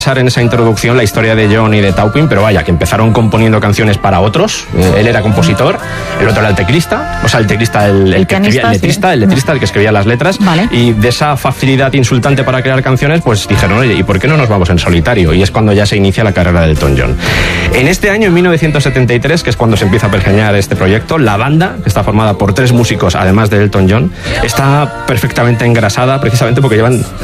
En esa introducción la historia de John y de Taupin, pero vaya, que empezaron componiendo canciones para otros. Él era compositor, el otro era el teclista, o sea, el teclista, el que escribía, el letrista, el que escribía las letras. Vale. Y de esa facilidad insultante para crear canciones, pues dijeron, oye, ¿y por qué no nos vamos en solitario? Y es cuando ya se inicia la carrera de Elton John. En este año, en 1973, que es cuando se empieza a pergeñar este proyecto, la banda, que está formada por 3 músicos, además de Elton John, está perfectamente engrasada, precisamente porque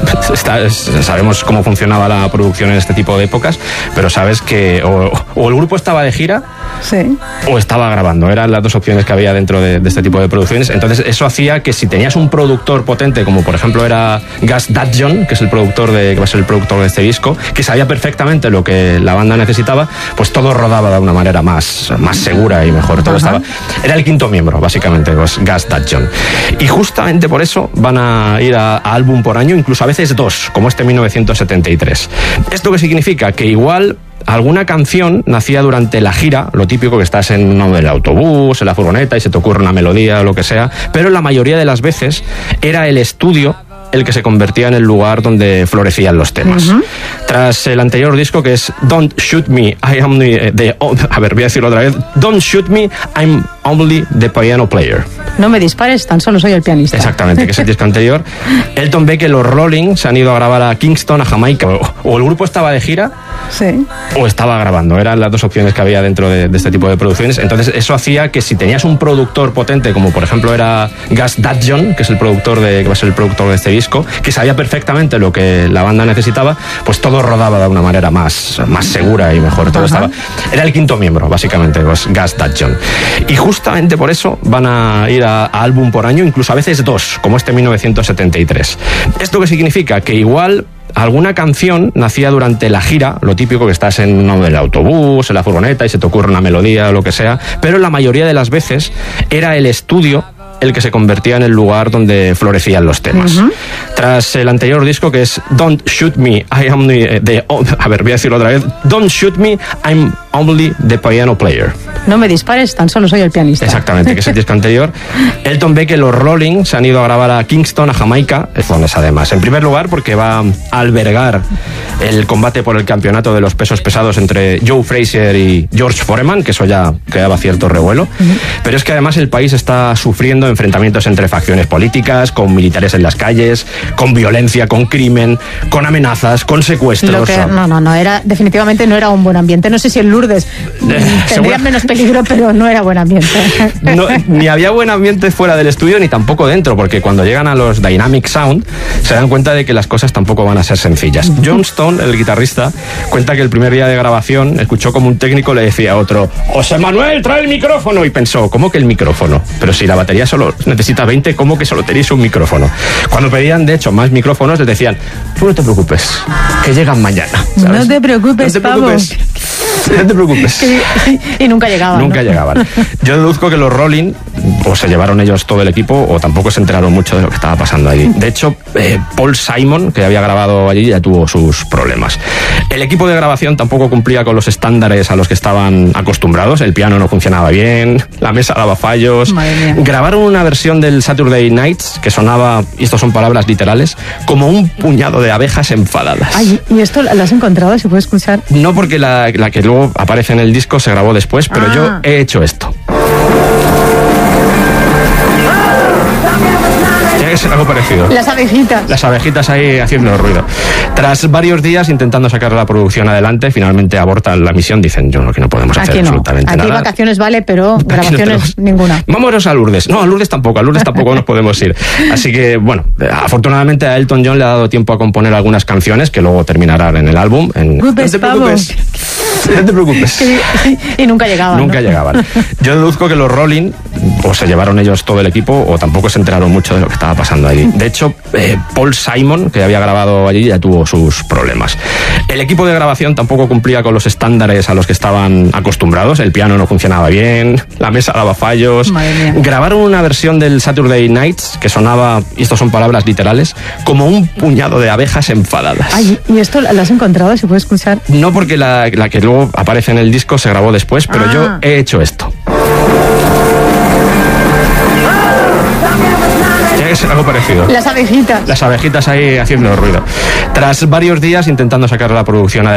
sabemos cómo funcionaba la producción en este tipo de épocas, pero sabes que o el grupo estaba de gira, sí, o estaba grabando. Eran las 2 opciones que había dentro de este tipo de producciones. Entonces eso hacía que si tenías un productor potente, como por ejemplo era Gus Dudgeon, que va a ser el productor de este disco, que sabía perfectamente lo que la banda necesitaba, pues todo rodaba de una manera más segura y mejor. Todo era el 5º miembro, básicamente, Gus Dudgeon. Y justamente por eso van a ir a álbum por año, incluso a veces 2, como este 1973. ¿Esto qué significa? Que igual alguna canción nacía durante la gira, lo típico que estás en el autobús, en la furgoneta y se te ocurre una melodía o lo que sea, pero la mayoría de las veces era el estudio el que se convertía en el lugar donde florecían los temas. Tras el anterior disco, que es Don't Shoot Me, I Am voy a decirlo otra vez. Don't Shoot Me, I'm Only the Piano Player. No me dispares, tan solo soy el pianista. Exactamente, que es el disco anterior. Elton ve que los Rolling se han ido a grabar a Kingston, a Jamaica. O el grupo estaba de gira, sí, o estaba grabando. Eran las 2 opciones que había dentro de este tipo de producciones. Entonces eso hacía que si tenías un productor potente, como por ejemplo era Gus Dudgeon, que va a ser el productor de este disco, que sabía perfectamente lo que la banda necesitaba, pues todo rodaba de una manera más segura y mejor. Todo era el 5º miembro, básicamente, Gus Dudgeon. Y justamente por eso van a ir a álbum por año, incluso a veces 2, como este 1973. ¿Esto qué significa? Que igual alguna canción nacía durante la gira, lo típico que estás en el autobús, en la furgoneta y se te ocurre una melodía o lo que sea, pero la mayoría de las veces era el estudio el que se convertía en el lugar donde florecían los temas. Tras el anterior disco, que es Don't Shoot Me, I Am voy a decirlo otra vez. Don't Shoot Me, I'm Only the Piano Player. No me dispares, tan solo soy el pianista. Exactamente, que es el disco anterior. Elton ve que los Rolling se han ido a grabar a Kingston, a Jamaica, es donde además. En primer lugar, porque va a albergar el combate por el campeonato de los pesos pesados entre Joe Frazier y George Foreman, que eso ya creaba cierto revuelo. Pero es que además el país está sufriendo enfrentamientos entre facciones políticas, con militares en las calles, con violencia, con crimen, con amenazas, con secuestros. Definitivamente no era un buen ambiente. No sé si en Lourdes tendría menos peligro, pero no era buen ambiente. Ni había buen ambiente fuera del estudio, ni tampoco dentro, porque cuando llegan a los Dynamic Sound se dan cuenta de que las cosas tampoco van a ser sencillas. John Stone, el guitarrista, cuenta que el primer día de grabación escuchó como un técnico le decía a otro: José Manuel, trae el micrófono. Y pensó, ¿cómo que el micrófono? Pero si la batería solo necesita 20, ¿cómo que solo tenéis un micrófono? Cuando pedían, de hecho, más micrófonos, les decían: tú no te preocupes, que llegan mañana, ¿sabes? No te preocupes, Pavo. No te preocupes. Y nunca llegaban. Nunca llegaban. Yo deduzco que los Rolling o se llevaron ellos todo el equipo o tampoco se enteraron mucho de lo que estaba pasando allí. De hecho, Paul Simon, que había grabado allí, ya tuvo sus problemas. El equipo de grabación tampoco cumplía con los estándares a los que estaban acostumbrados. El piano no funcionaba bien, la mesa daba fallos. Grabaron una versión del Saturday Nights que sonaba, y esto son palabras literales, como un puñado de abejas enfadadas. Ay, ¿y esto lo has encontrado? ¿Se puede escuchar? No, porque la que luego aparece en el disco se grabó después, pero yo he hecho esto. Tiene que ser algo parecido. Las abejitas. Las abejitas ahí haciendo ruido. Tras varios días intentando sacar la producción adelante, finalmente abortan la misión. Dicen, yo que no podemos hacer absolutamente nada. Aquí vacaciones vale, pero grabaciones ninguna. Vámonos a Lourdes. No, a Lourdes tampoco nos podemos ir. Así que, bueno, afortunadamente a Elton John le ha dado tiempo a componer algunas canciones que luego terminarán en el álbum. No te preocupes. No te preocupes. Y nunca llegaban. Nunca llegaban. Yo deduzco que los Rolling o se llevaron ellos todo el equipo o tampoco se enteraron mucho de lo que estaba pasando allí. De hecho, Paul Simon, que había grabado allí, ya tuvo sus problemas. El equipo de grabación tampoco cumplía con los estándares a los que estaban acostumbrados. El piano no funcionaba bien, la mesa daba fallos. Grabaron una versión del Saturday Nights que sonaba, y esto son palabras literales, como un puñado de abejas enfadadas. Ay, ¿y esto lo has encontrado? ¿Se puede escuchar? No, porque la que luego aparece en el disco se grabó después, pero yo he hecho esto. Es algo parecido. Las abejitas. Las abejitas ahí haciendo ruido. Tras varios días intentando sacar la producción